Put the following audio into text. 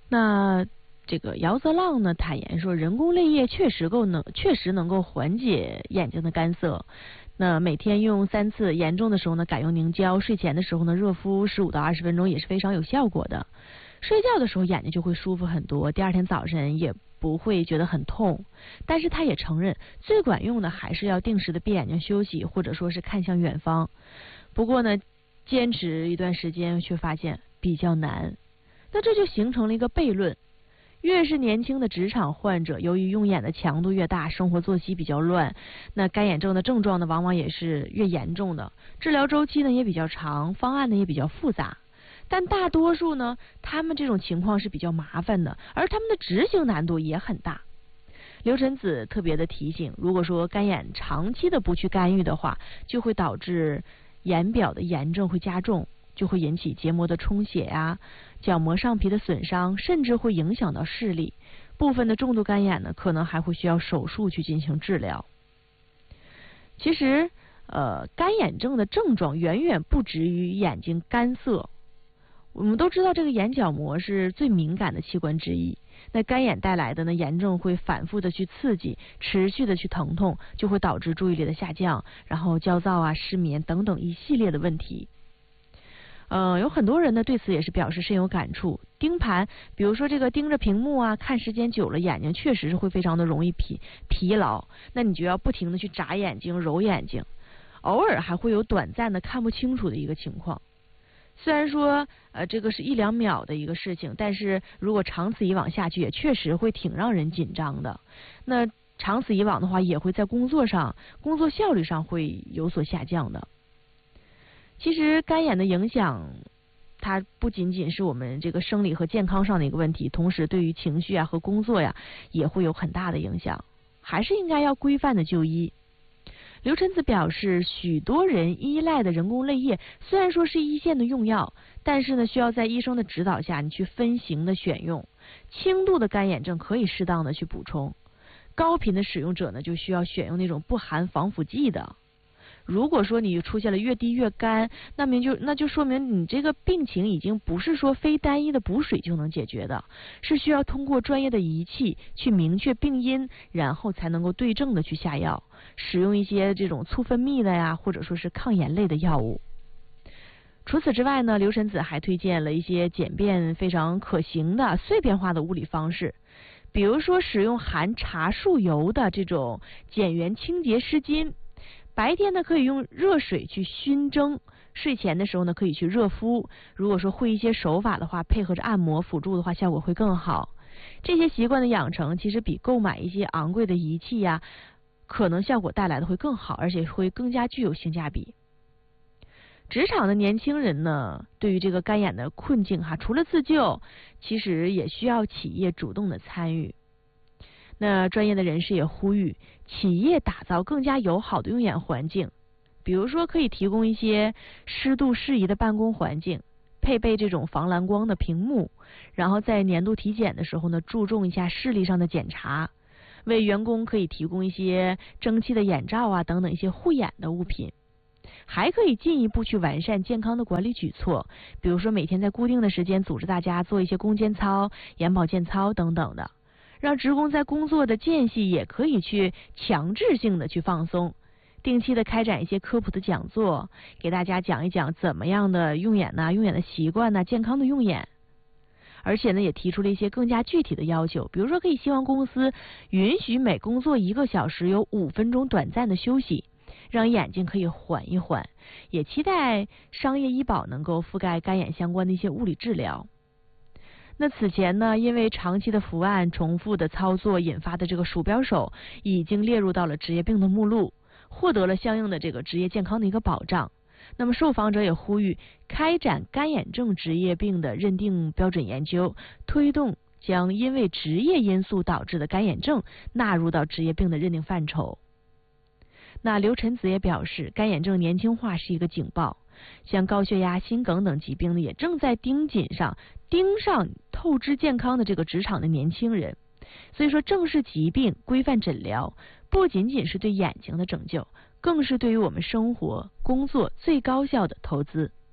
那这个姚泽浪呢坦言说，人工泪液确实能够缓解眼睛的干涩。那每天用3次，严重的时候呢改用凝胶，睡前的时候呢热敷15到20分钟也是非常有效果的。睡觉的时候眼睛就会舒服很多，第二天早晨也不会觉得很痛。但是他也承认，最管用的还是要定时的闭眼睛休息，或者说是看向远方。不过呢，坚持一段时间却发现比较难。那这就形成了一个悖论。越是年轻的职场患者，由于用眼的强度越大，生活作息比较乱，那干眼症的症状呢，往往也是越严重的，治疗周期呢也比较长，方案呢也比较复杂。但大多数呢，他们这种情况是比较麻烦的，而他们的执行难度也很大。刘晨子特别的提醒，如果说干眼长期的不去干预的话，就会导致眼表的炎症会加重，就会引起结膜的充血呀、角膜上皮的损伤，甚至会影响到视力。部分的重度干眼呢，可能还会需要手术去进行治疗。其实，干眼症的症状远远不止于眼睛干涩。我们都知道，这个眼角膜是最敏感的器官之一。那干眼带来的呢，炎症会反复的去刺激，持续的去疼痛，就会导致注意力的下降，然后焦躁啊、失眠等等一系列的问题。有很多人呢对此也是表示深有感触。盯盘，比如说这个盯着屏幕啊，看时间久了，眼睛确实是会非常的容易疲劳。那你就要不停的去眨眼睛、揉眼睛，偶尔还会有短暂的看不清楚的一个情况。虽然说这个是1、2秒的一个事情，但是如果长此以往下去，也确实会挺让人紧张的。那长此以往的话，也会在工作效率上会有所下降的。其实干眼的影响，它不仅仅是我们这个生理和健康上的一个问题，同时对于情绪啊和工作呀也会有很大的影响，还是应该要规范的就医。刘晨子表示，许多人依赖的人工泪液虽然说是一线的用药，但是呢，需要在医生的指导下，你去分型的选用。轻度的干眼症可以适当的去补充，高频的使用者呢，就需要选用那种不含防腐剂的。如果说你出现了越滴越干，那就说明你这个病情已经不是说非单一的补水就能解决的，是需要通过专业的仪器去明确病因，然后才能够对症的去下药，使用一些这种促分泌的呀，或者说是抗炎类的药物。除此之外呢，刘晨子还推荐了一些简便非常可行的碎片化的物理方式，比如说使用含茶树油的这种碱源清洁湿巾。白天呢可以用热水去熏蒸，睡前的时候呢可以去热敷。如果说会一些手法的话，配合着按摩辅助的话，效果会更好。这些习惯的养成，其实比购买一些昂贵的仪器呀，可能效果带来的会更好，而且会更加具有性价比。职场的年轻人呢，对于这个干眼的困境除了自救，其实也需要企业主动的参与。那专业的人士也呼吁企业打造更加友好的用眼环境，比如说可以提供一些湿度适宜的办公环境，配备这种防蓝光的屏幕，然后在年度体检的时候呢，注重一下视力上的检查，为员工可以提供一些蒸汽的眼罩啊等等一些护眼的物品。还可以进一步去完善健康的管理举措，比如说每天在固定的时间组织大家做一些攻坚操、眼保健操等等的，让职工在工作的间隙也可以去强制性的去放松，定期的开展一些科普的讲座，给大家讲一讲怎么样的用眼用眼的习惯健康的用眼。而且呢，也提出了一些更加具体的要求，比如说可以希望公司允许每工作1个小时有5分钟短暂的休息，让眼睛可以缓一缓，也期待商业医保能够覆盖干眼相关的一些物理治疗。那此前呢，因为长期的伏案、重复的操作引发的这个鼠标手已经列入到了职业病的目录，获得了相应的这个职业健康的一个保障。那么受访者也呼吁开展干眼症职业病的认定标准研究，推动将因为职业因素导致的干眼症纳入到职业病的认定范畴。那刘晨子也表示，干眼症年轻化是一个警报，像高血压、心梗等疾病呢，也正在盯上透支健康的这个职场的年轻人。所以说，正视疾病、规范诊疗，不仅仅是对眼睛的拯救，更是对于我们生活、工作最高效的投资。